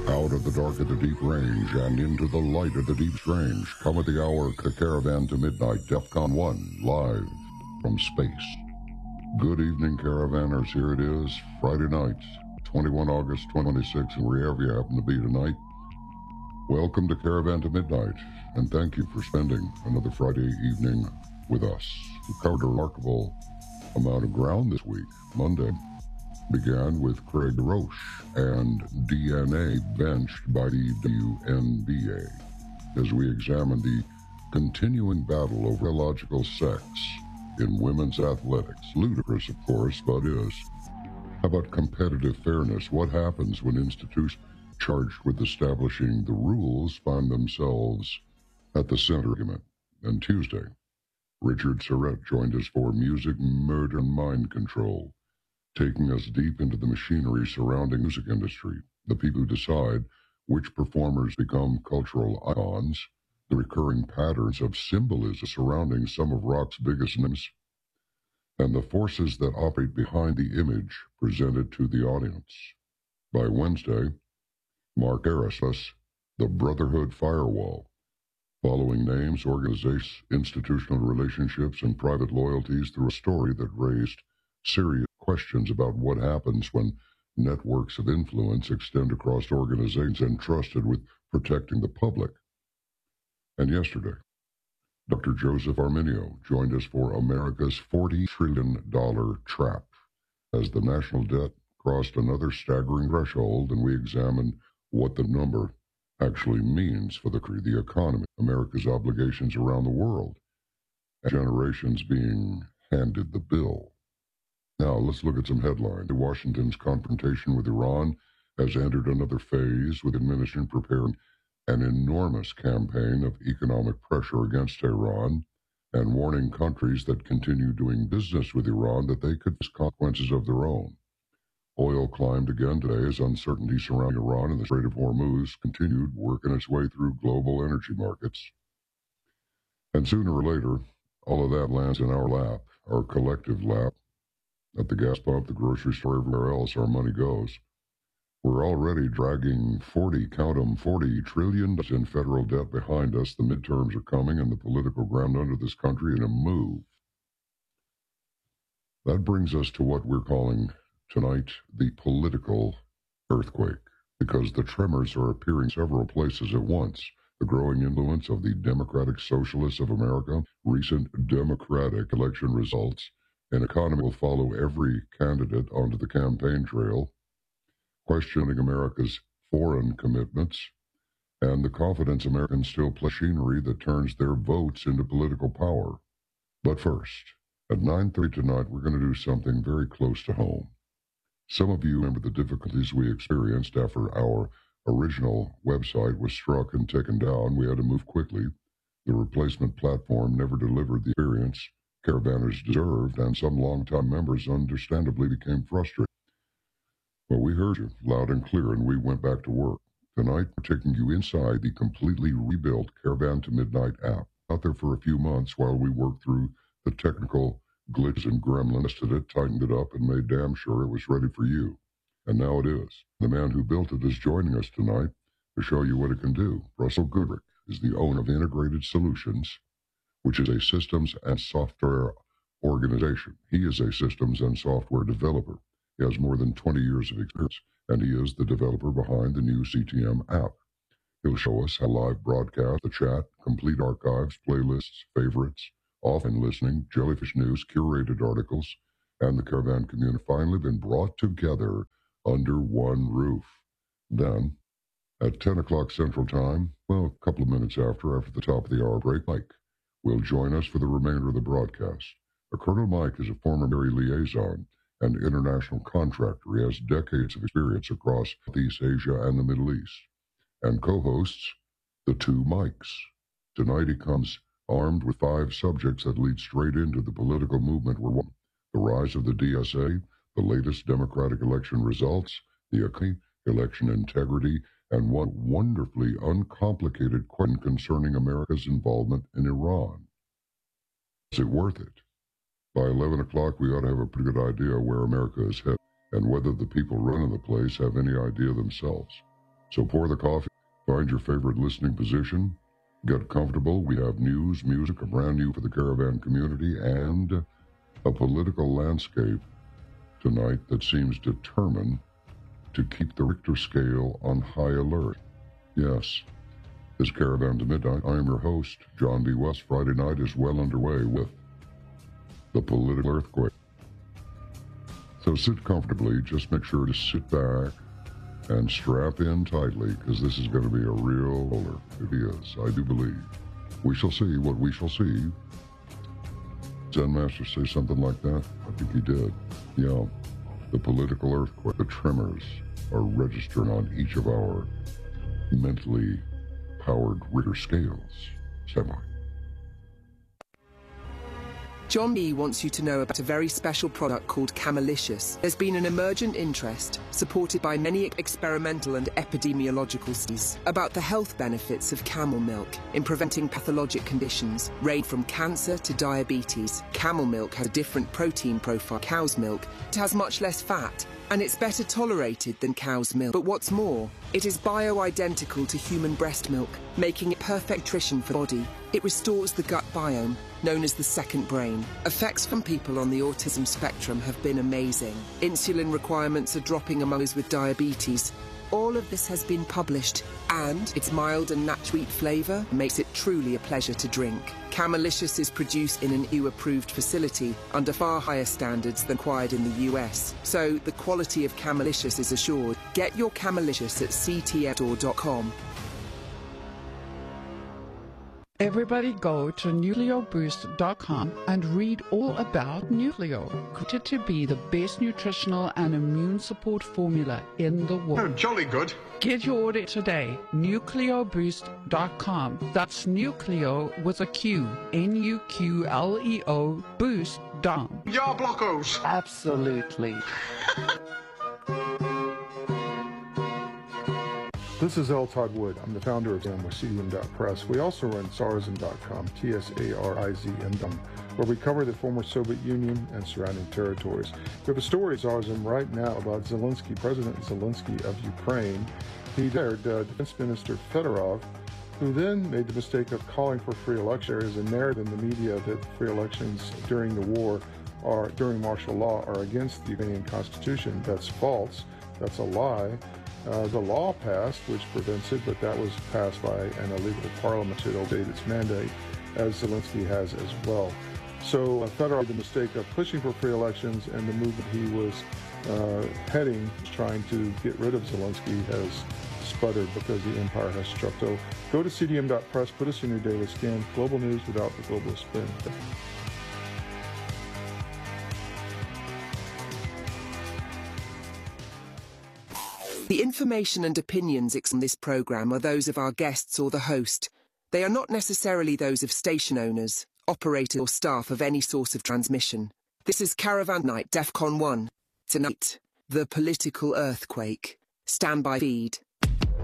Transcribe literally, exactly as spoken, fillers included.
Out of the dark of the deep range and into the light of the deep strange. Come at the hour, the Caravan to Midnight, DEFCON one, live from space. Good evening, Caravanners. Here it is, Friday night, twenty-first of August, twenty twenty-six, and wherever you happen to be tonight. Welcome to Caravan to Midnight, and thank you for spending another Friday evening with us. We covered a remarkable amount of ground this week. Monday began with Craig Roche and D N A benched by the W N B A as we examine the continuing battle over biological sex in women's athletics. Ludicrous, of course, but is. How about competitive fairness? What happens when institutions charged with establishing the rules find themselves at the center of the argument? And Tuesday, Richard Surrett joined us for Music, Murder, and Mind Control, taking us deep into the machinery surrounding the music industry, the people who decide which performers become cultural icons, the recurring patterns of symbolism surrounding some of rock's biggest names, and the forces that operate behind the image presented to the audience. By Wednesday, Mark Aristus, the Brotherhood Firewall, following names, organizations, institutional relationships, and private loyalties through a story that raised serious questions about what happens when networks of influence extend across organizations entrusted with protecting the public. And yesterday, Doctor Joseph Arminio joined us for America's forty trillion dollars trap as the national debt crossed another staggering threshold, and we examined what the number actually means for the, the economy, America's obligations around the world, and generations being handed the bill. Now, let's look at some headlines. Washington's confrontation with Iran has entered another phase, with the administration preparing an enormous campaign of economic pressure against Iran and warning countries that continue doing business with Iran that they could face consequences of their own. Oil climbed again today as uncertainty surrounding Iran and the Strait of Hormuz continued working its way through global energy markets. And sooner or later, all of that lands in our lap, our collective lap. At the gas pump, the grocery store, everywhere else, our money goes. We're already dragging forty, count 'em, forty trillion dollars in federal debt behind us. The midterms are coming, and the political ground under this country in a move. That brings us to what we're calling tonight the political earthquake, because the tremors are appearing several places at once. The growing influence of the Democratic Socialists of America, recent Democratic election results, an economy will follow every candidate onto the campaign trail, questioning America's foreign commitments, and the confidence Americans still place in machinery that turns their votes into political power. But first, at nine thirty tonight, we're going to do something very close to home. Some of you remember the difficulties we experienced after our original website was struck and taken down. We had to move quickly. The replacement platform never delivered the experience Caravanners deserved, and some longtime members understandably became frustrated. Well, we heard you loud and clear, and we went back to work. Tonight, we're taking you inside the completely rebuilt Caravan to Midnight app. Out there for a few months while we worked through the technical glitches and gremlins, tested it, tightened it up, and made damn sure it was ready for you. And now it is. The man who built it is joining us tonight to show you what it can do. Russell Goodrick is the owner of Integrated Solutions, which is a systems and software organization. He is a systems and software developer. He has more than twenty years of experience, and he is the developer behind the new C T M app. He'll show us how live broadcast, the chat, complete archives, playlists, favorites, offline listening, Jellyfish News, curated articles, and the Caravan community finally been brought together under one roof. Then, at ten o'clock Central Time, well, a couple of minutes after, after the top of the hour break, Mike will join us for the remainder of the broadcast. Uh, Colonel Mike is a former military liaison and international contractor. He has decades of experience across Southeast Asia and the Middle East, and co-hosts the two Mikes. Tonight he comes armed with five subjects that lead straight into the political movement we're on. The rise of the D S A, the latest Democratic election results, the economy, election integrity, and one wonderfully uncomplicated question concerning America's involvement in Iran. Is it worth it? By eleven o'clock, we ought to have a pretty good idea where America is headed and whether the people running the place have any idea themselves. So pour the coffee, find your favorite listening position, get comfortable. We have news, music, a brand new for the caravan community, and a political landscape tonight that seems determined to keep the Richter scale on high alert. Yes, this Caravan to Midnight, I am your host, John B. West. Friday night is well underway with the political earthquake. So sit comfortably, just make sure to sit back and strap in tightly, because this is going to be a real roller. It is, I do believe. We shall see what we shall see. Zen Master say something like that? I think he did. Yeah, the political earthquake, the tremors are registered on each of our mentally powered Richter scales. Stand by. John B. wants you to know about a very special product called Camelicious. There's been an emergent interest, supported by many experimental and epidemiological studies, about the health benefits of camel milk in preventing pathologic conditions, ranging from cancer to diabetes. Camel milk has a different protein profile than cow's milk. It has much less fat, and it's better tolerated than cow's milk. But what's more, it is bio-identical to human breast milk, making it perfect nutrition for the body. It restores the gut biome, known as the second brain. Effects from people on the autism spectrum have been amazing. Insulin requirements are dropping among those with diabetes. All of this has been published, and its mild and natural sweet flavour makes it truly a pleasure to drink. Camelicious is produced in an E U-approved facility under far higher standards than required in the U S, so the quality of Camelicious is assured. Get your Camelicious at c t f store dot com. Everybody go to nucleo boost dot com and read all about Nucleo, created to be the best nutritional and immune support formula in the world. Oh, jolly good. Get your order today, nucleo boost dot com. That's Nucleo with a Q, N U Q L E O, boost dot com. Ya blockos. Absolutely. This is L. Todd Wood. I'm the founder of C D M dot press. We also run Sarizm dot com, T S A R I Z M, where we cover the former Soviet Union and surrounding territories. We have a story at Sarizm right now about Zelensky, President Zelensky of Ukraine. He dared uh, Defense Minister Fedorov, who then made the mistake of calling for free elections. There is a narrative in the media that free elections during the war or during martial law are against the Ukrainian Constitution. That's false. That's a lie. Uh, the law passed, which prevents it, but that was passed by an illegal parliament to obey its mandate, as Zelensky has as well. So uh, Fedorov made the mistake of pushing for free elections, and the movement he was uh, heading, trying to get rid of Zelensky, has sputtered because the empire has struck. So go to C D M dot press, put us in your daily scan. Global news without the globalist spin. The information and opinions on this program are those of our guests or the host. They are not necessarily those of station owners, operators or staff of any source of transmission. This is Caravan Night DEFCON one. Tonight, the political earthquake. Standby feed.